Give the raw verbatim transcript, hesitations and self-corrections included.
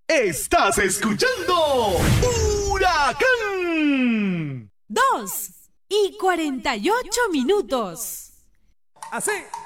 Estás escuchando Huracán. Dos y cuarenta y ocho minutos. Así.